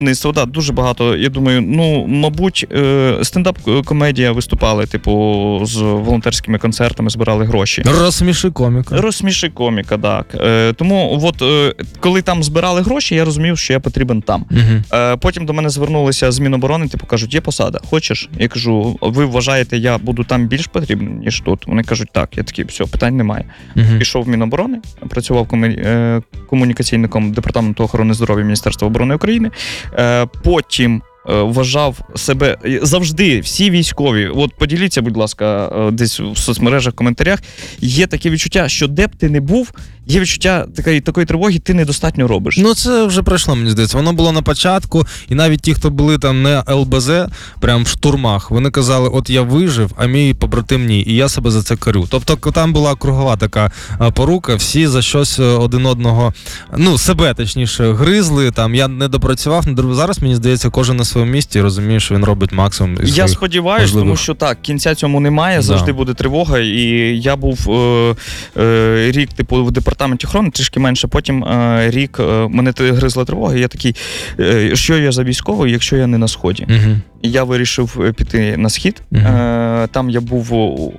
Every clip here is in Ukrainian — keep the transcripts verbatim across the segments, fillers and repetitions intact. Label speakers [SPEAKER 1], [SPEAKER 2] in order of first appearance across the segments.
[SPEAKER 1] насильництво, да, дуже багато. Я думаю, ну, мабуть, стендап-комедія виступали, типу, з волонтерськими концертами, збирали гроші.
[SPEAKER 2] Розсміши коміка.
[SPEAKER 1] Розсміши коміка, так. Тому, от, коли там збирали гроші, я розумів, що я потрібен там. Угу. Потім до мене звернулися з Міноборони, типу, кажуть, є посада, хочеш? Я кажу, ви вважаєте, я буду там більш потрібен, ніж тут? Вони кажуть, так. Я такий, все, питань немає. Угу. Пішов в Міноборони, працював комунікаційником Департаменту охорони здоров'я Міністерства оборони України. Потім вважав себе завжди, всі військові, от поділіться, будь ласка, десь в соцмережах, в коментарях, є таке відчуття, що де б ти не був, є відчуття такої, такої тривоги, ти недостатньо робиш.
[SPEAKER 2] Ну це вже пройшло, мені здається. Воно було на початку, і навіть ті, хто були там не ел бе зет, прям в штурмах, вони казали, от я вижив, а мій побратим ні, і я себе за це корю. Тобто там була кругова така порука, всі за щось один одного, ну себе, точніше, гризли, там я не допрацював, не допрацював. Зараз, мені здається, кожен на своєму місці і розуміє, що він робить максимум із
[SPEAKER 1] Я сподіваюся, можливих... тому що так, кінця цьому немає, завжди да. буде тривога, і я був е, е, рік, типу, в департаменті охорони, трішки менше, потім е, рік е, мене гризла тривога, і я такий, е, що я за військовий, якщо я не на Сході? Угу. І я вирішив піти на Схід, угу. е, там я був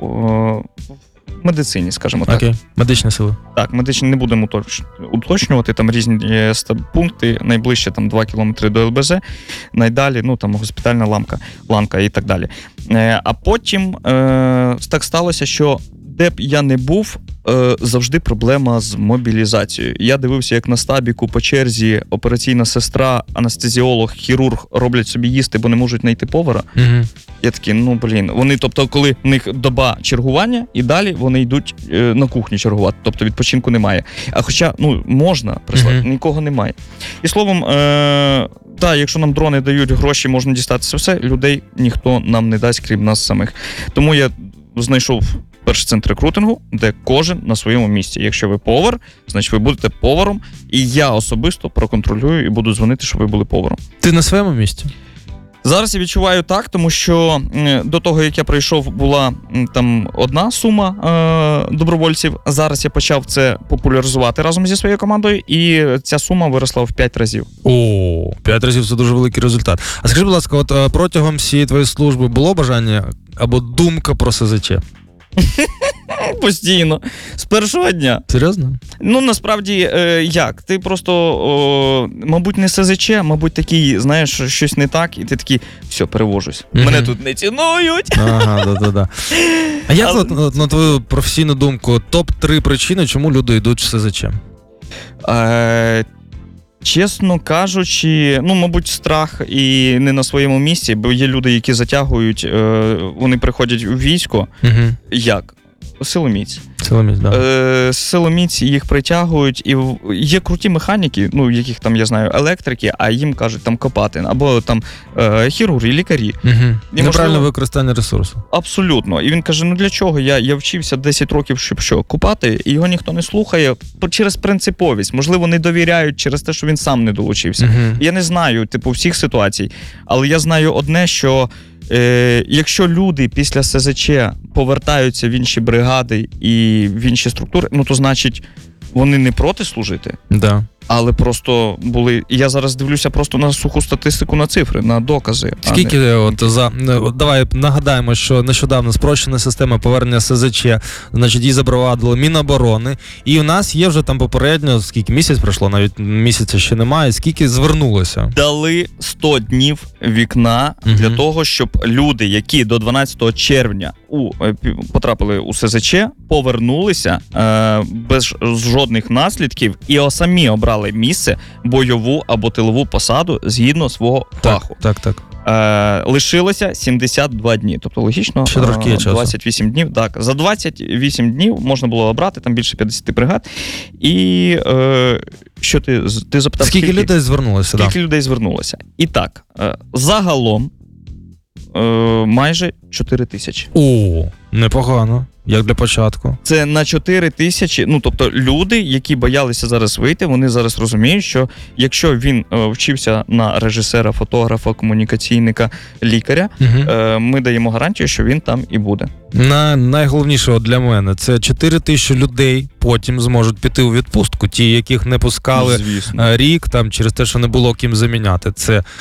[SPEAKER 1] е, в медицині, скажімо так.
[SPEAKER 2] Окей, медичні сили.
[SPEAKER 1] Так, медичні не будемо уточнювати, там різні пункти, найближче там два кілометри до ел бе зет, найдалі, ну там госпітальна ламка, ланка і так далі. Е, а потім е, так сталося, що де б я не був, е, завжди проблема з мобілізацією. Я дивився, як на стабіку по черзі операційна сестра, анестезіолог, хірург роблять собі їсти, бо не можуть знайти повара. Угу. Я такий, ну, блін, вони, тобто, коли в них доба чергування, і далі вони йдуть е, на кухню чергувати, тобто відпочинку немає. А хоча, ну, можна прислати, uh-huh. нікого немає. І словом, е, так, якщо нам дрони дають гроші, можна дістатися все, людей ніхто нам не дасть, крім нас самих. Тому я знайшов перший центр рекрутингу, де кожен на своєму місці. Якщо ви повар, значить ви будете поваром, і я особисто проконтролюю і буду дзвонити, щоб ви були поваром.
[SPEAKER 2] Ти на своєму місці?
[SPEAKER 1] Зараз я відчуваю так, тому що до того, як я прийшов, була там одна сума е- добровольців. Зараз я почав це популяризувати разом зі своєю командою, і ця сума виросла в п'ять разів.
[SPEAKER 2] О, п'ять разів – це дуже великий результат. А скажи, будь ласка, от протягом всієї твоєї служби було бажання або думка про ес зет че?
[SPEAKER 1] Постійно. З першого дня.
[SPEAKER 2] Серйозно?
[SPEAKER 1] Ну, насправді, е, як? Ти просто, о, мабуть, не ес зет че, мабуть, такий, знаєш, щось не так, і ти такий, все, перевожусь. Mm-hmm. Мене тут не цінують.
[SPEAKER 2] Ага, да-да-да. А як, Але... на, на твою професійну думку, топ три причини, чому люди йдуть в ес зет че?
[SPEAKER 1] Е... Чесно кажучи, ну, мабуть, страх і не на своєму місці, бо є люди, які затягують, е, вони приходять у військо. Угу. Як? Силоміць.
[SPEAKER 2] Силоміць, да.
[SPEAKER 1] Е, силоміць їх притягують, і є круті механіки, ну, яких там, я знаю, електрики, а їм кажуть там копати, або там е, хірурги, лікарі.
[SPEAKER 2] Угу. І неправильне можливо... використання ресурсу.
[SPEAKER 1] Абсолютно. І він каже, ну для чого? Я, я вчився десять років, щоб що, копати, і його ніхто не слухає через принциповість. Можливо, не довіряють через те, що він сам не долучився. Угу. Я не знаю, типу, всіх ситуацій, але я знаю одне, що Е, якщо люди після ес зет че повертаються в інші бригади і в інші структури, ну то значить вони не проти служити,
[SPEAKER 2] да.
[SPEAKER 1] але просто були... Я зараз дивлюся просто на суху статистику, на цифри, на докази.
[SPEAKER 2] Скільки,
[SPEAKER 1] не...
[SPEAKER 2] от, за... от, давай нагадаємо, що нещодавно спрощена система повернення ес зет че, значить, її запровадило Міноборони, і у нас є вже там попередньо, скільки місяць пройшло, навіть місяця ще немає, скільки звернулося?
[SPEAKER 1] Дали сто днів вікна угу. для того, щоб люди, які до дванадцятого червня у, потрапили у ес зет че, повернулися е, без жодних наслідків і самі обрали місце, бойову або тилову посаду згідно свого фаху.
[SPEAKER 2] Так, так, так.
[SPEAKER 1] Е, лишилося сімдесят два дні. Тобто, логічно,
[SPEAKER 2] ще трошки є часу.
[SPEAKER 1] двадцять вісім днів. Так, за двадцять вісім днів можна було обрати, там більше п'ятдесят бригад. І е, що ти, ти запитав?
[SPEAKER 2] Скільки, скільки людей звернулося?
[SPEAKER 1] Скільки
[SPEAKER 2] да.
[SPEAKER 1] людей звернулося? І так, е, загалом е, майже чотири тисячі.
[SPEAKER 2] О, непогано. Як для початку.
[SPEAKER 1] Це на чотири тисячі, ну, тобто люди, які боялися зараз вийти, вони зараз розуміють, що якщо він е, вчився на режисера, фотографа, комунікаційника, лікаря,
[SPEAKER 2] Угу.
[SPEAKER 1] е, ми даємо гарантію, що він там і буде.
[SPEAKER 2] На, найголовніше от для мене, це чотири тисячі людей потім зможуть піти у відпустку, ті, яких не пускали
[SPEAKER 1] Звісно.
[SPEAKER 2] е, рік, там, через те, що не було ким заміняти. Це